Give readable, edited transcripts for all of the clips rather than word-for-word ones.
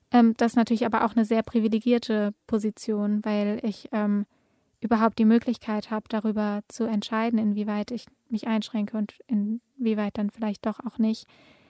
Das ist natürlich aber auch eine sehr privilegierte Position, weil ich überhaupt die Möglichkeit habe, darüber zu entscheiden, inwieweit ich mich einschränke und inwieweit dann vielleicht doch auch nicht.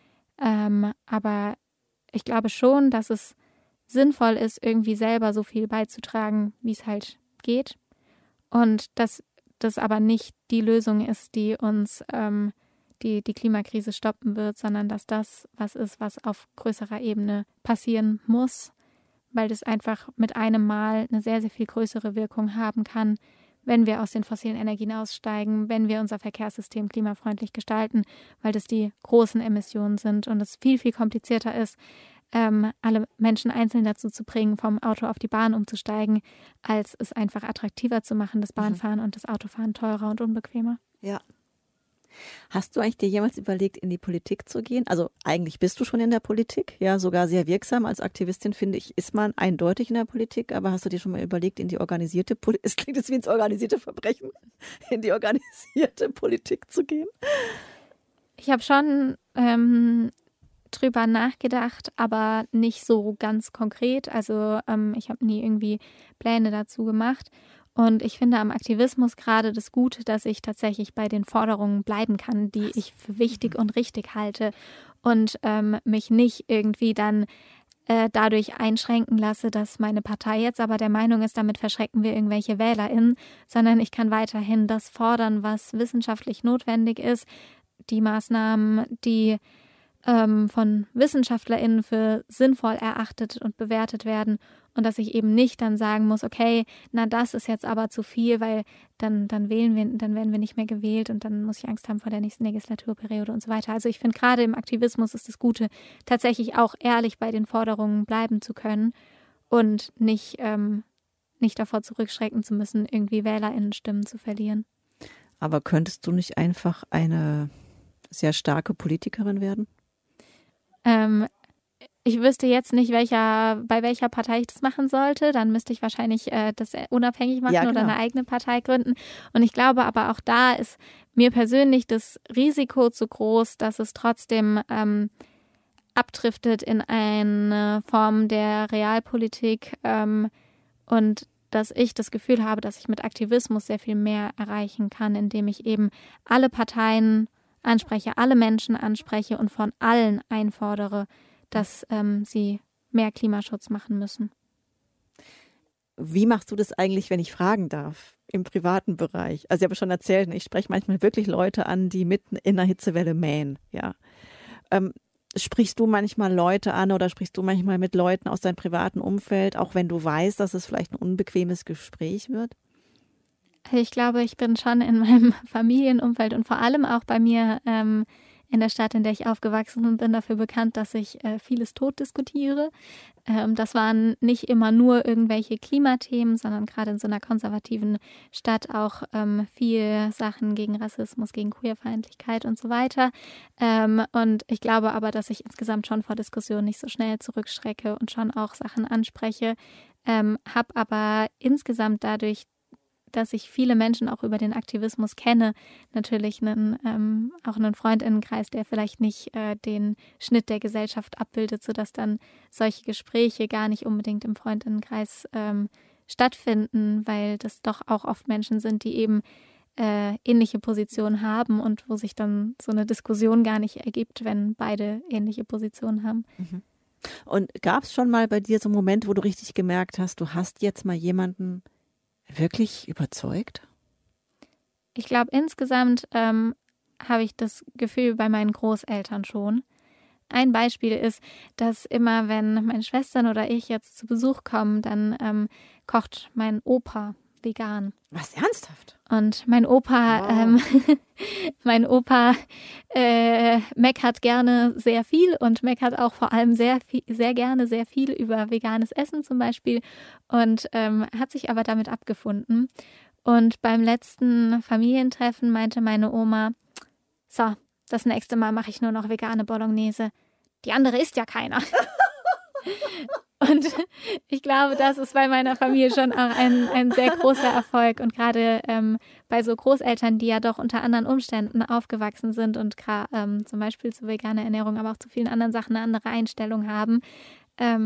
Aber ich glaube schon, dass es sinnvoll ist, irgendwie selber so viel beizutragen, wie es halt geht. Und dass das aber nicht die Lösung ist, die uns die Klimakrise stoppen wird, sondern dass das was ist, was auf größerer Ebene passieren muss, weil das einfach mit einem Mal eine sehr, sehr viel größere Wirkung haben kann, wenn wir aus den fossilen Energien aussteigen, wenn wir unser Verkehrssystem klimafreundlich gestalten, weil das die großen Emissionen sind und es viel, viel komplizierter ist, alle Menschen einzeln dazu zu bringen, vom Auto auf die Bahn umzusteigen, als es einfach attraktiver zu machen, das Bahnfahren und das Autofahren teurer und unbequemer. Ja. Hast du eigentlich dir jemals überlegt, in die Politik zu gehen? Also eigentlich bist du schon in der Politik, ja, sogar sehr wirksam. Als Aktivistin, finde ich, ist man eindeutig in der Politik. Aber hast du dir schon mal überlegt, in die organisierte Politik, es klingt jetzt wie ins organisierte Verbrechen, in die organisierte Politik zu gehen? Ich habe schon drüber nachgedacht, aber nicht so ganz konkret. Also ich habe nie irgendwie Pläne dazu gemacht. Und ich finde am Aktivismus gerade das Gute, dass ich tatsächlich bei den Forderungen bleiben kann, die ich für wichtig und richtig halte und mich nicht irgendwie dann dadurch einschränken lasse, dass meine Partei jetzt aber der Meinung ist, damit verschrecken wir irgendwelche WählerInnen, sondern ich kann weiterhin das fordern, was wissenschaftlich notwendig ist, die Maßnahmen, die von WissenschaftlerInnen für sinnvoll erachtet und bewertet werden und dass ich eben nicht dann sagen muss, okay, na das ist jetzt aber zu viel, weil dann werden wir nicht mehr gewählt und dann muss ich Angst haben vor der nächsten Legislaturperiode und so weiter. Also ich finde gerade im Aktivismus ist das Gute, tatsächlich auch ehrlich bei den Forderungen bleiben zu können und nicht davor zurückschrecken zu müssen, irgendwie WählerInnen-Stimmen zu verlieren. Aber könntest du nicht einfach eine sehr starke Politikerin werden? Ich wüsste jetzt nicht, bei welcher Partei ich das machen sollte. Dann müsste ich wahrscheinlich das unabhängig machen oder eine eigene Partei gründen. Und ich glaube aber auch da ist mir persönlich das Risiko zu groß, dass es trotzdem abdriftet in eine Form der Realpolitik und dass ich das Gefühl habe, dass ich mit Aktivismus sehr viel mehr erreichen kann, indem ich eben alle Parteien anspreche, alle Menschen anspreche und von allen einfordere, dass sie mehr Klimaschutz machen müssen. Wie machst du das eigentlich, wenn ich fragen darf, im privaten Bereich? Also ich habe schon erzählt, ich spreche manchmal wirklich Leute an, die mitten in einer Hitzewelle mähen. Ja. Sprichst du manchmal Leute an oder sprichst du manchmal mit Leuten aus deinem privaten Umfeld, auch wenn du weißt, dass es vielleicht ein unbequemes Gespräch wird? Ich glaube, ich bin schon in meinem Familienumfeld und vor allem auch bei mir in der Stadt, in der ich aufgewachsen bin, dafür bekannt, dass ich vieles tot diskutiere. Das waren nicht immer nur irgendwelche Klimathemen, sondern gerade in so einer konservativen Stadt auch viel Sachen gegen Rassismus, gegen Queerfeindlichkeit und so weiter. Und ich glaube aber, dass ich insgesamt schon vor Diskussionen nicht so schnell zurückschrecke und schon auch Sachen anspreche, habe aber insgesamt dadurch, dass ich viele Menschen auch über den Aktivismus kenne, natürlich auch einen Freundinnenkreis, der vielleicht nicht den Schnitt der Gesellschaft abbildet, sodass dann solche Gespräche gar nicht unbedingt im Freundinnenkreis stattfinden, weil das doch auch oft Menschen sind, die eben ähnliche Positionen haben und wo sich dann so eine Diskussion gar nicht ergibt, wenn beide ähnliche Positionen haben. Mhm. Und gab es schon mal bei dir so einen Moment, wo du richtig gemerkt hast, du hast jetzt mal jemanden wirklich überzeugt? Ich glaube, insgesamt habe ich das Gefühl bei meinen Großeltern schon. Ein Beispiel ist, dass immer, wenn meine Schwestern oder ich jetzt zu Besuch kommen, dann kocht mein Opa vegan. Was, ernsthaft? Und mein Opa, wow. Meckert gerne sehr viel und meckert auch vor allem sehr gerne sehr viel über veganes Essen zum Beispiel und hat sich aber damit abgefunden. Und beim letzten Familientreffen meinte meine Oma, so, das nächste Mal mache ich nur noch vegane Bolognese. Die andere isst ja keiner. Und ich glaube, das ist bei meiner Familie schon auch ein sehr großer Erfolg. Und gerade bei so Großeltern, die ja doch unter anderen Umständen aufgewachsen sind und zum Beispiel zu veganer Ernährung, aber auch zu vielen anderen Sachen eine andere Einstellung haben,